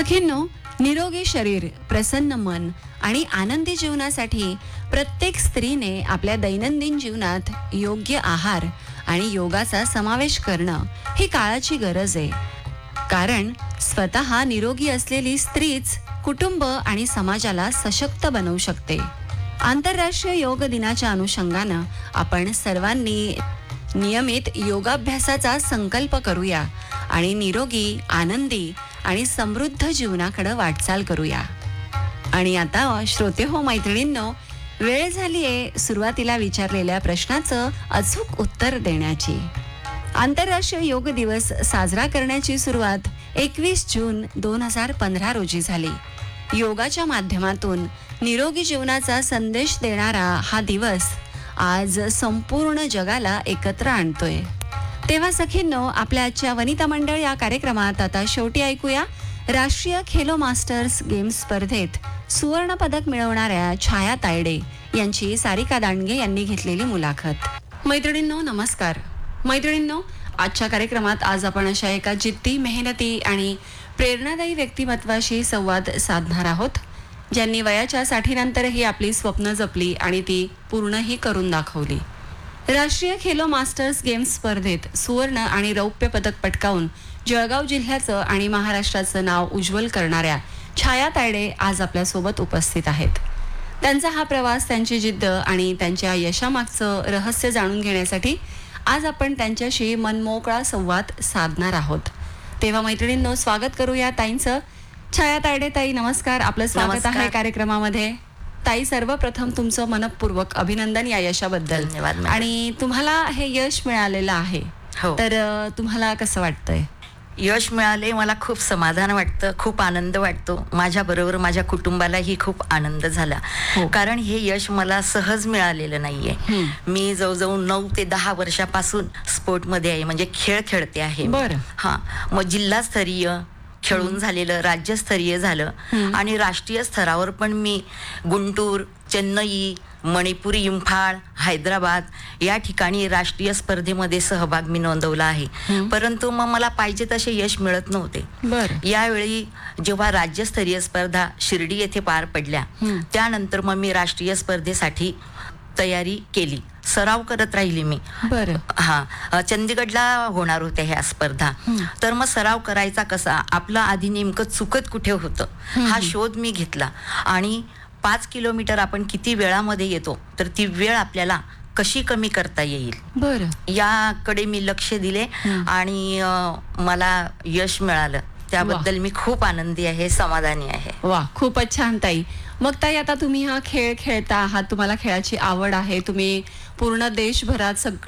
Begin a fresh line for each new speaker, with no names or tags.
सखींनो, निरोगी शरीर, प्रसन्न मन आणि आनंदी जीवनासाठी प्रत्येक स्त्रीने आपल्या दैनंदिन जीवनात योग्य आहार आणि योगाचा समावेश करणं ही काळाची गरज आहे. कारण स्वतः निरोगी असलेली स्त्रीच कुटुंब आणि समाजाला सशक्त बनवू शकते. आंतरराष्ट्रीय योग दिनाच्या अनुषंगानं आपण सर्वांनी नियमित योगाभ्यासाचा संकल्प करूया आणि निरोगी, आनंदी आणि समृद्ध जीवनाकडे वाटचाल करूया. आणि आता श्रोते हो मैत्रिणींनो, वेळ झालीये सुरुवातीला विचारलेल्या प्रश्नाचं अचूक उत्तर देण्याची. आंतरराष्ट्रीय योग दिवस साजरा करण्याची सुरुवात 21 जून 2015 रोजी झाली. योगाच्या माध्यमातून निरोगी जीवनाचा संदेश देणारा हा दिवस आज संपूर्ण जगाला एकत्र आणतोय. तेव्हा सखींनो, आपल्या आजच्या वनिता मंडळ या कार्यक्रमात आता शेवटी ऐकूया राष्ट्रीय खेलो मास्टर्स गेम्स स्पर्धेत सुवर्ण पदक मिळवणाऱ्या छाया तायडे यांची सारिका दांडगे यांनी घेतलेली मुलाखत. मैत्रिणींनो नमस्कार. मैत्रिणींनो, आजच्या कार्यक्रमात आज आपण अशा एका जिद्दी, मेहनती आणि प्रेरणादायी व्यक्तिमत्वाशी संवाद साधणार आहोत, ज्यांनी वयाच्या 60 नंतरही आपली स्वप्न जपली आणि ती पूर्णही करून दाखवली. राष्ट्रीय खेलो मास्टर्स गेम्स स्पर्धेत सुवर्ण आणि रौप्य पदक पटकावून जळगाव जिल्ह्याचं आणि महाराष्ट्राचं नाव उज्ज्वल करणाऱ्या छाया तायडे आज आपल्यासोबत उपस्थित आहेत. त्यांचा हा प्रवास, त्यांची जिद्द आणि त्यांच्या यशामागचं रहस्य जाणून घेण्यासाठी आज आपण त्यांच्याशी मनमोकळा संवाद साधणार आहोत. तेव्हा मैत्रिणींनो, स्वागत करूया ताईंचं. छाया तायडे ताई, नमस्कार. आपलं स्वागत आहे कार्यक्रमामध्ये. ताई, सर्वप्रथम तुमचं मनपूर्वक अभिनंदन या यशाबद्दल.
धन्यवाद.
आणि तुम्हाला हे यश मिळालेलं आहे, तर तुम्हाला कसं वाटतंय?
यश मिळाले, मला खूप समाधान वाटतं, खूप आनंद वाटतो. माझ्या बरोबर माझ्या कुटुंबालाही खूप आनंद झाला. कारण हे यश मला सहज मिळालेलं नाहीये. मी जवळजवळ 9 ते 10 वर्षापासून स्पोर्टमध्ये आहे, म्हणजे खेळ खेळते आहे.
बरं.
मग जिल्हास्तरीय खेळून झालेलं, राज्यस्तरीय झालं आणि राष्ट्रीय स्तरावर पण मी गुंटूर, चेन्नई, मणिपूर, इम्फाळ, हैदराबाद या ठिकाणी राष्ट्रीय स्पर्धेमध्ये सहभाग मी नोंदवला आहे. परंतु मग मला पाहिजे तसे यश मिळत नव्हते. यावेळी जेव्हा राज्यस्तरीय स्पर्धा शिर्डी येथे पार पडल्या, त्यानंतर मग मी राष्ट्रीय स्पर्धेसाठी तयारी केली, सराव करत राहिली मी. चंदीगडला होणार होत्या ह्या स्पर्धा. तर मग सराव करायचा कसा, आपलं आधी नेमकं चुकत कुठे होतं हा शोध मी घेतला. आणि 5 किलोमीटर आपण किती वेळामध्ये येतो, तर ती वेळ आपल्याला कशी कमी करता येईल याकडे मी लक्ष दिले आणि मला यश मिळालं. त्याबद्दल मी खूप आनंदी आहे, समाधानी आहे.
वा, खूपच छान ताई. मग ताई, आता तुम्ही हा खेळ खेळता आहात, तुम्हाला खेळाची आवड आहे, तुम्ही पूर्ण देशभरात